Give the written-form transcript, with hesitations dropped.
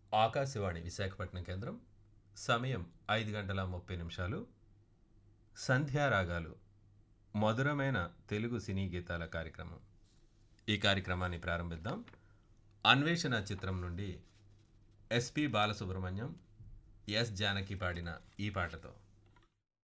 ఆకాశవాణి విశాఖపట్నం కేంద్రం. సమయం 5:30 సంధ్యారాగాలు, మధురమైన తెలుగు సినీ గీతాల కార్యక్రమం. ఈ కార్యక్రమాన్ని ప్రారంభిద్దాం. అన్వేషణ చిత్రం నుండి ఎస్పి బాలసుబ్రహ్మణ్యం, ఎస్ జానకి పాడిన ఈ పాటతో.